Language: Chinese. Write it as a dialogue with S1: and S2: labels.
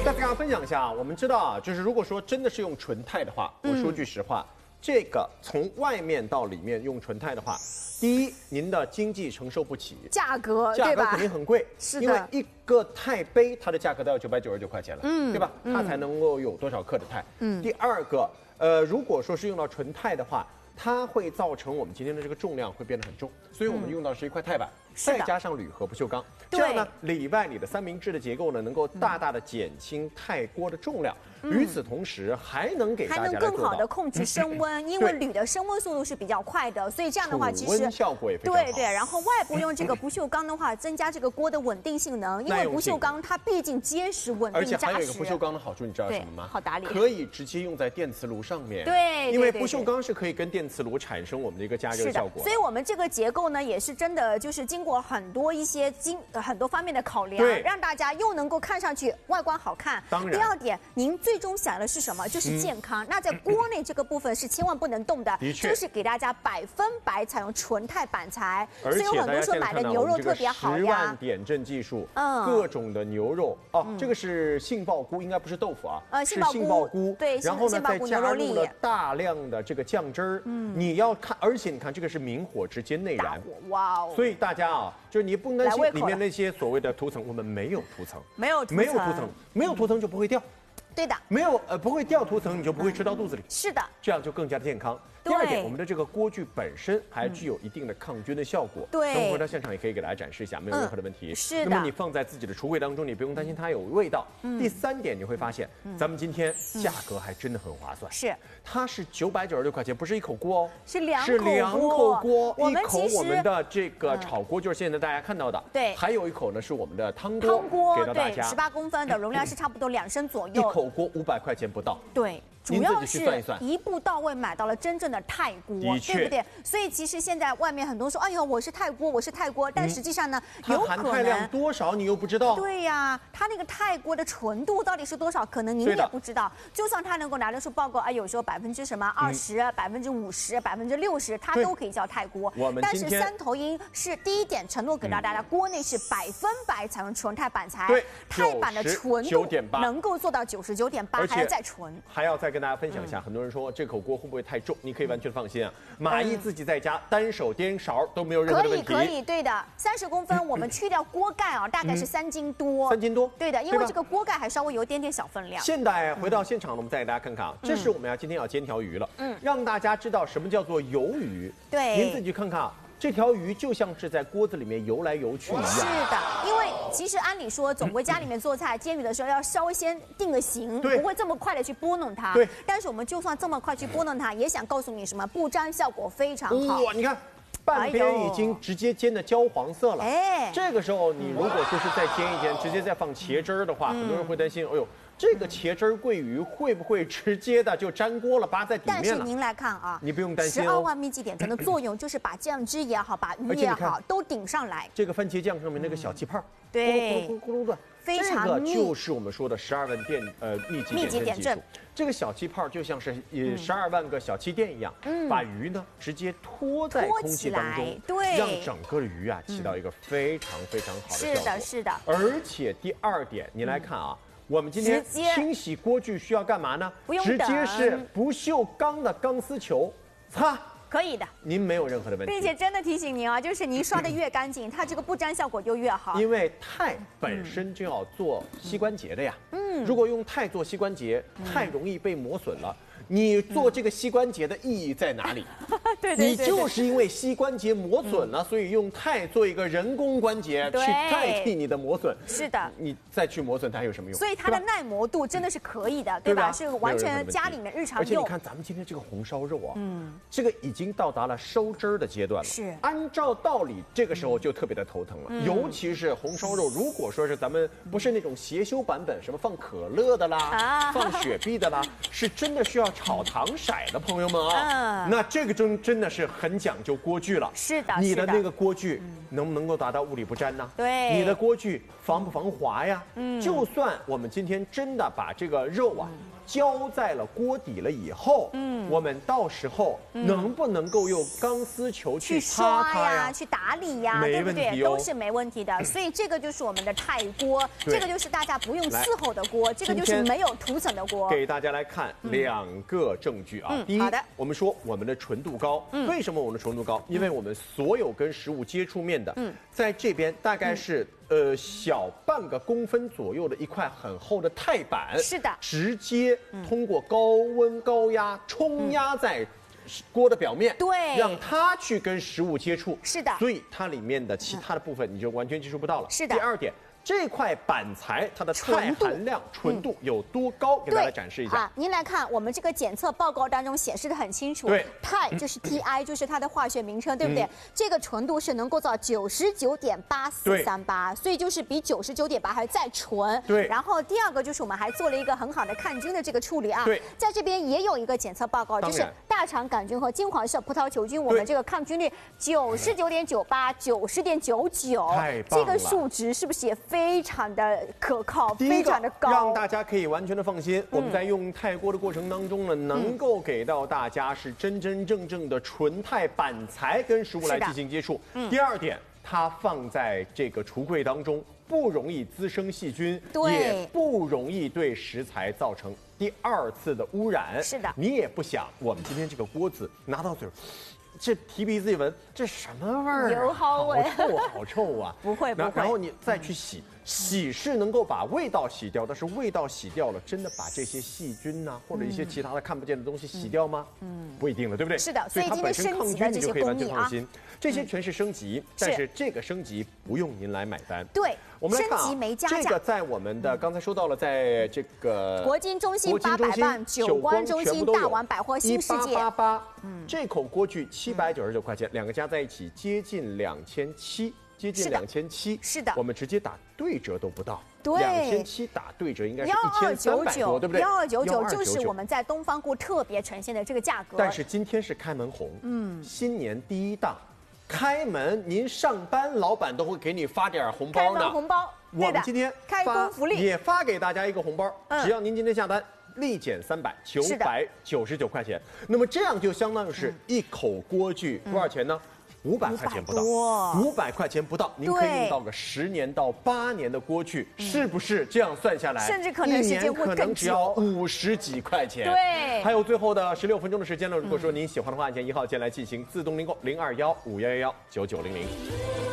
S1: 再跟大家分享一下啊，我们知道啊，就是如果说真的是用纯钛的话，我说句实话，这个从外面到里面用纯钛的话，第一，您的经济承受不起，
S2: 价格
S1: 肯定很贵，
S2: 是的，
S1: 因为一个钛杯它的价格都要999块钱了，对吧？它才能够有多少克的钛？第二个，如果说是用到纯钛的话，它会造成我们今天的这个重量会变得很重，所以我们用到是一块钛板。再加上铝合不锈钢，这样呢，里外里的三明治的结构呢，能够大大的减轻钛锅的重量。与此同时，还能给大家
S2: 更好的控制升温，因为铝的升温速度是比较快的，所以这样的话，其实
S1: 效果也非常好。
S2: 对，然后外部用这个不锈钢的话，增加这个锅的稳定性能，因为不锈钢它毕竟结实稳定扎实。
S1: 而且还有一个不锈钢的好处，你知道什么吗？
S2: 好打理，
S1: 可以直接用在电磁炉上面。
S2: 对，
S1: 因为不锈钢是可以跟电磁炉产生我们的一个加热效果。
S2: 所以我们这个结构呢，也是真的就是经过很多很多方面的考量，让大家又能够看上去外观好看。
S1: 当然，
S2: 第二点，您最终想的是什么？就是健康。那在锅内这个部分是千万不能动的，就是给大家100%采用纯钛板材。
S1: 而且
S2: 所以有很多说买的牛肉特别好呀。10
S1: 万点阵技术，各种的牛肉哦，这个是杏鲍菇，应该不是豆腐啊，是杏鲍菇。
S2: 对，
S1: 然后呢，再加入了大量的这个酱汁儿。你要看，而且你看这个是明火直接内燃，
S2: 哇哦！
S1: 所以大家啊，就是你不担心里面那些所谓的涂层，我们没有涂层，没有涂层就不会掉。
S2: 对的，
S1: 不会掉涂层，你就不会吃到肚子里。
S2: 是的，
S1: 这样就更加的健康。第二点，我们的这个锅具本身还具有一定的抗菌的效果。
S2: 对，
S1: 等会儿到现场也可以给大家展示一下，没有任何的问题。
S2: 是的。
S1: 那么你放在自己的橱柜当中，你不用担心它有味道。第三点，你会发现，咱们今天价格还真的很划算。
S2: 是，
S1: 它是996块钱，不是一口锅哦，
S2: 是两
S1: 口锅。
S2: 一
S1: 口我们的这个炒锅就是现在大家看到的，
S2: 对。
S1: 还有一口呢是我们的汤锅，给到大家。
S2: 18公分的容量是差不多2升左右，
S1: 一口锅500块钱不到。
S2: 对。主要是一步到位买到了真正的钛锅，对不对？所以其实现在外面很多人说，哎呦，我是钛锅，但实际上呢，有可能
S1: 含钛量多少你又不知道。
S2: 对呀，它那个钛锅的纯度到底是多少，可能您也不知道。就算它能够拿得出报告，哎，有时候20%、50%、60%，它都可以叫钛锅。但是三头鹰是第一点承诺给到大家，锅内是100%采用纯钛板材，钛板的纯度能够做到99.8%，还要再纯，
S1: 还要再跟大家分享一下，很多人说这口锅会不会太重？你可以完全放心啊，马毅自己在家单手颠勺都没有任何的问题。
S2: 可以，对的。30公分，我们去掉锅盖啊，大概是3斤多。
S1: 3斤多，
S2: 对的，因为这个锅盖还稍微有点小分量。
S1: 现在回到现场了，我们再给大家看看啊，这是我们今天要煎条鱼了，让大家知道什么叫做游鱼。
S2: 对，
S1: 您自己看看啊。这条鱼就像是在锅子里面游来游去一样。
S2: 是的，因为其实按理说，总归家里面做菜煎鱼的时候要稍微先定个型，不会这么快的去拨弄它。
S1: 对。
S2: 但是我们就算这么快去拨弄它，也想告诉你什么，不粘效果非常好。
S1: 哇，你看。半边已经直接煎的焦黄色了，这个时候你如果说是再煎一煎，直接再放茄汁儿的话，很多人会担心，哎呦，这个茄汁儿桂鱼会不会直接的就粘锅了，扒在底面了？
S2: 但是您来看啊，
S1: 你不用担心
S2: 12万密集点灯的作用就是把酱汁也好，把鱼也好都顶上来。
S1: 这个番茄酱上面那个小气泡，
S2: 对，
S1: 咕噜咕噜的。
S2: 非常
S1: 这个就是我们说的12万密集点阵技术。这个小气泡就像是12万个小气垫一样，把鱼呢直接拖在空气当中，
S2: 对，
S1: 让整个鱼啊起到一个非常非常好的效果。
S2: 是的。
S1: 而且第二点，你来看啊，我们今天清洗锅具需要干嘛呢？
S2: 不用
S1: 直接是不锈钢的钢丝球，擦。
S2: 可以的，
S1: 您没有任何的问题，
S2: 并且真的提醒您啊，就是您刷的越干净，它这个不粘效果就越好。
S1: 因为钛本身就要做膝关节的呀，如果用钛做膝关节，太容易被磨损了。你做这个膝关节的意义在哪里？
S2: 对，
S1: 你就是因为膝关节磨损了，所以用钛做一个人工关节去代替你的磨损。
S2: 是的，
S1: 你再去磨损它有什么用？
S2: 所以它的耐磨度真的是可以的，对吧？是完全家里面日常用。
S1: 而且你看咱们今天这个红烧肉啊，这个已经到达了收汁儿的阶段了。
S2: 是，
S1: 按照道理，这个时候就特别的头疼了。尤其是红烧肉，如果说是咱们不是那种邪修版本，什么放可乐的啦，放雪碧的啦，是真的需要炒糖色的朋友们啊，那这个真的是很讲究锅具了。
S2: 是的，
S1: 你的那个锅具能不能够达到物理不沾呢？
S2: 对，
S1: 你的锅具防不防滑呀？就算我们今天真的把这个肉啊浇在了锅底了以后，我们到时候能不能够用钢丝球去擦它呀？
S2: 去打理呀，对不对？都是没问题的。所以这个就是我们的钛锅，这个就是大家不用伺候的锅，这个就是没有涂层的锅。
S1: 给大家来看2个证据啊。第一，我们说我们的纯度高，为什么我们的纯度高？因为我们所有跟食物接触面的，在这边大概是小半个公分左右的一块很厚的钛板，
S2: 是的，
S1: 直接通过高温高压冲压在锅的表面，
S2: 对，
S1: 让它去跟食物接触，
S2: 是的，
S1: 所以它里面的其他的部分你就完全接触不到了。
S2: 是的。
S1: 第二点，这块板材它的钛含量、纯度有多高？给大家展示一下。
S2: 您来看，我们这个检测报告当中显示的很清楚，
S1: 对，
S2: 钛就是 Ti， 就是它的化学名称，对不对？这个纯度是能够到99.8438，所以就是比99.8还再纯。
S1: 对。
S2: 然后第二个就是我们还做了一个很好的抗菌的这个处理啊。
S1: 对。
S2: 在这边也有一个检测报告，就是大肠杆菌和金黄色葡萄球菌，我们这个抗菌率99.98、90.99，
S1: 太棒了！
S2: 这个数值是不是也非常的可靠，非常的高，
S1: 让大家可以完全的放心。我们在用钛锅的过程当中呢，能够给到大家是真真正正的纯钛板材跟食物来进行接触。第二点，它放在这个橱柜当中，不容易滋生细菌，也不容易对食材造成第二次的污染。
S2: 是的，
S1: 你也不想我们今天这个锅子拿到嘴，这提鼻子一闻，这什么味儿？
S2: 油耗味，
S1: 好臭，好臭啊！
S2: 不会。
S1: 然后你再去洗。洗是能够把味道洗掉，但是味道洗掉了，真的把这些细菌呐，或者一些其他的看不见的东西洗掉吗？不一定了，对不对？
S2: 是的，
S1: 所以它本身抗菌，你就可以完全放心。这些全是升级，但是这个升级不用您来买单。
S2: 对，
S1: 我们来看
S2: 升级没加价。
S1: 这个在我们的刚才说到了，在这个
S2: 国金中心800万、九光中心、大丸百货新世界
S1: 1888，这口锅具799块钱，两个加在一起接近2700。接近2700，
S2: 是的，
S1: 我们直接打对折都不到，
S2: 对
S1: ，2700打对折应该是1300多，对不对
S2: ？1299就是我们在东方锅特别呈现的这个价格。
S1: 但是今天是开门红，新年第一档，开门您上班，老板都会给你发点红包呢。
S2: 开门红包，
S1: 我们今天
S2: 开工福利
S1: 也发给大家一个红包，只要您今天下单。立减300，999块钱。那么这样就相当于是一口锅具多少钱呢？500块钱不到，500块钱不到，您可以用到个10年到8年的锅具，是不是？这样算下来，
S2: 甚至可能时间会更久，
S1: 可能只要50几块钱。
S2: 对，
S1: 还有最后的16分钟的时间了，如果说您喜欢的话，按键1号键来进行自动订购，0215119900。